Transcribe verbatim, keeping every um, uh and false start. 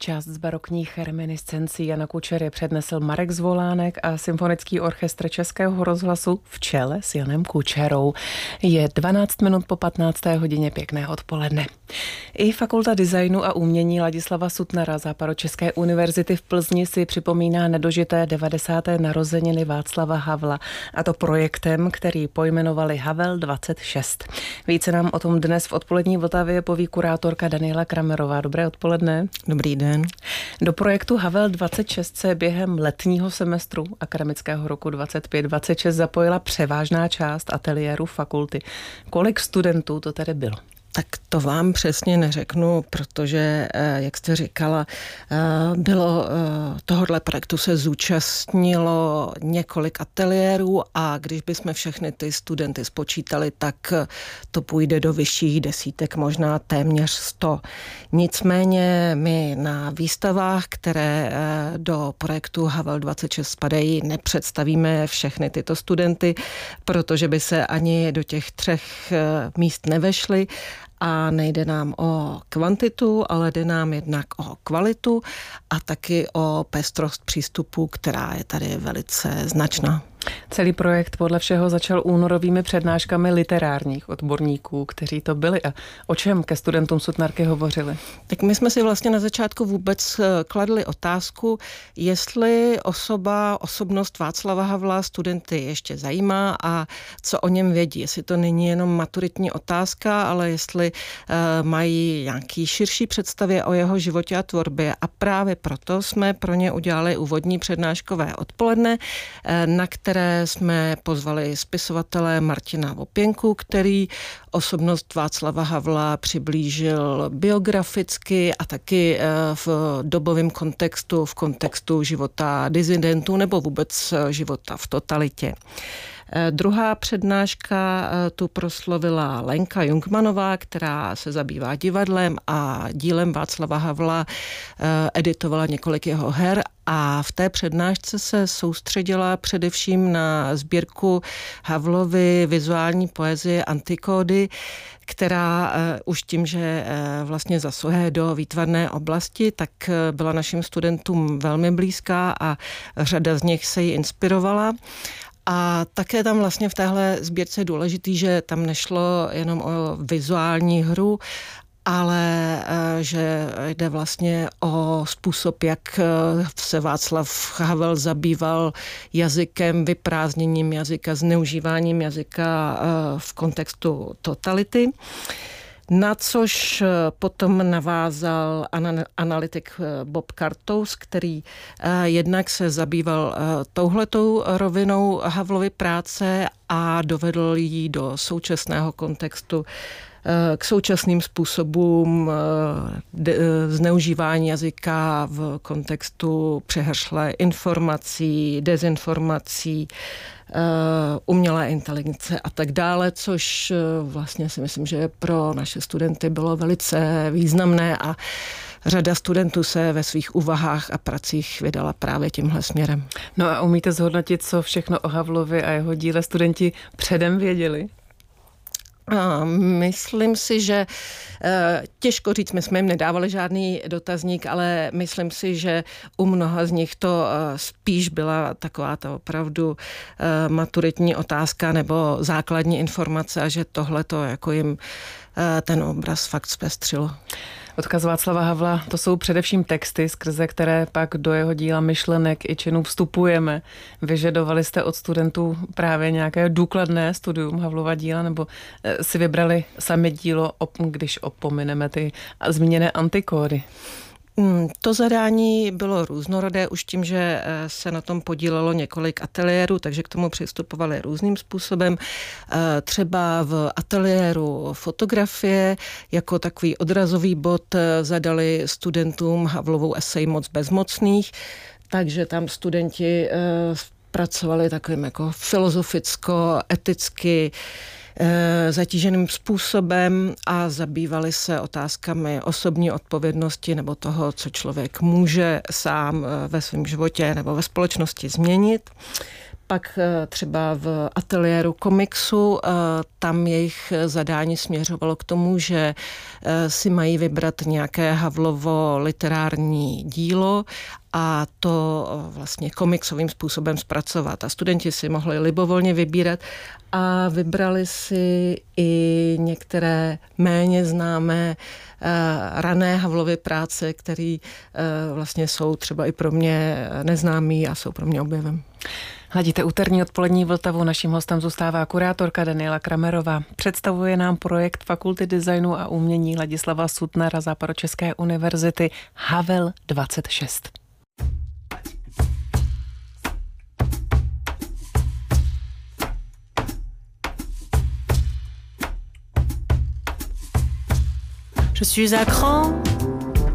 Část z barokních reminiscencí Jana Kučery přednesl Marek Zvolánek a Symfonický orchestr Českého rozhlasu v čele s Janem Kučerou. Je dvanáct minut po patnácté hodině, pěkné odpoledne. I Fakulta designu a umění Ladislava Sutnara Západočeské univerzity v Plzni si připomíná nedožité devadesáté narozeniny Václava Havla, a to projektem, který pojmenovali Havel dvacet šest. Více nám o tom dnes v odpolední Vltavě poví kurátorka Daniela Kramerová. Dobré odpoledne. Dobrý den. Do projektu Havel dvacet šest se během letního semestru akademického roku dvacet pět dvacet šest zapojila převážná část ateliéru fakulty. Kolik studentů to tedy bylo? Tak to vám přesně neřeknu, protože, jak jste říkala, bylo tohohle projektu se zúčastnilo několik ateliérů a když bychom všechny ty studenty spočítali, tak to půjde do vyšších desítek, možná téměř sto. Nicméně my na výstavách, které do projektu Havel dvacet šest spadají, nepředstavíme všechny tyto studenty, protože by se ani do těch třech míst nevešly. A nejde nám o kvantitu, ale jde nám jednak o kvalitu a taky o pestrost přístupu, která je tady velice značná. Celý projekt podle všeho začal únorovými přednáškami literárních odborníků, kteří to byli, a o čem ke studentům Sutnarky hovořili? Tak my jsme si vlastně na začátku vůbec kladli otázku, jestli osoba, osobnost Václava Havla studenty ještě zajímá a co o něm vědí. Jestli to není jenom maturitní otázka, ale jestli uh, mají nějaký širší představě o jeho životě a tvorbě. A právě proto jsme pro ně udělali úvodní přednáškové odpoledne, uh, na které které jsme pozvali spisovatele Martina Vopěnku, který osobnost Václava Havla přiblížil biograficky a taky v dobovém kontextu, v kontextu života disidentů nebo vůbec života v totalitě. Druhá přednáška tu proslovila Lenka Jungmanová, která se zabývá divadlem a dílem Václava Havla, editovala několik jeho her a v té přednášce se soustředila především na sbírku Havlovy vizuální poezie Antikódy, která už tím, že vlastně zasahuje do výtvarné oblasti, tak byla našim studentům velmi blízká a řada z nich se jí inspirovala. A také tam vlastně v téhle sbírce je důležitý, že tam nešlo jenom o vizuální hru, ale že jde vlastně o způsob, jak se Václav Havel zabýval jazykem, vyprázdněním jazyka, zneužíváním jazyka v kontextu totality. Na což potom navázal analytik Bob Kartous, který jednak se zabýval touhletou rovinou Havlovy práce a dovedl ji do současného kontextu k současným způsobům zneužívání jazyka v kontextu přehršlé informací, dezinformací, umělé inteligence a tak dále, což vlastně si myslím, že pro naše studenty bylo velice významné a řada studentů se ve svých úvahách a pracích vydala právě tímhle směrem. No a umíte zhodnotit, co všechno o Havlovi a jeho díle studenti předem věděli? A myslím si, že těžko říct, my jsme jim nedávali žádný dotazník, ale myslím si, že u mnoha z nich to spíš byla taková ta opravdu maturitní otázka nebo základní informace a že tohle to jako jim ten obraz fakt zpestřilo. Odkaz Václava Havla, to jsou především texty, skrze které pak do jeho díla myšlenek i činů vstupujeme. Vyžadovali jste od studentů právě nějaké důkladné studium Havlova díla, nebo si vybrali sami dílo, když opomineme ty zmíněné antikódy? To zadání bylo různorodé už tím, že se na tom podílelo několik ateliérů, takže k tomu přistupovali různým způsobem. Třeba v ateliéru fotografie jako takový odrazový bod zadali studentům Havlovou esej Moc bezmocných, takže tam studenti pracovali takovým jako filozoficko-eticky zatíženým způsobem a zabývali se otázkami osobní odpovědnosti nebo toho, co člověk může sám ve svém životě nebo ve společnosti změnit. pak třeba v ateliéru komiksu, tam jejich zadání směřovalo k tomu, že si mají vybrat nějaké Havlovo literární dílo a to vlastně komiksovým způsobem zpracovat. A studenti si mohli libovolně vybírat a vybrali si i některé méně známé rané Havlovy práce, které vlastně jsou třeba i pro mě neznámý a jsou pro mě objevem. Hladíte úterní odpolední Vltavu. Naším hostem zůstává kurátorka Daniela Kramerová. Představuje nám projekt Fakulty designu a umění Ladislava Sutnara Západočeské univerzity Havel dvacet šest. Je suis à cran